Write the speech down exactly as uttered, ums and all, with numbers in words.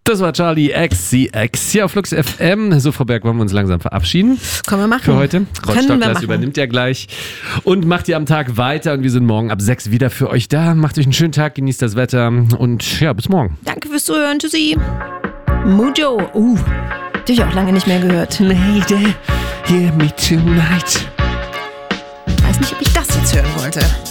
Das war Charlie X C X hier auf Flux F M. So, Frau Berg, wollen wir uns langsam verabschieden? Können wir machen. Für heute. Rod Können wir Stocklers machen. übernimmt ja gleich und macht ihr am Tag weiter. Und wir sind morgen ab sechs wieder für euch da. Macht euch einen schönen Tag, genießt das Wetter und ja, bis morgen. Danke fürs Zuhören. Tschüssi. Mujo. Uh, die hab ich auch lange nicht mehr gehört. Lady, hear me tonight. Ich weiß nicht, ob ich das jetzt hören wollte.